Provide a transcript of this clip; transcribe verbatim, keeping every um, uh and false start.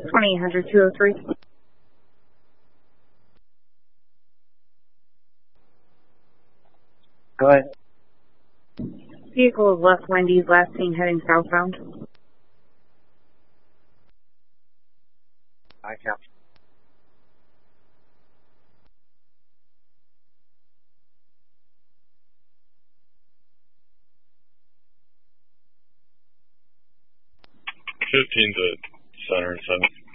twenty-eight hundred, two oh three. Go ahead. Vehicle is left Wendy's, last seen heading southbound. I count. Fifteen to center and seven.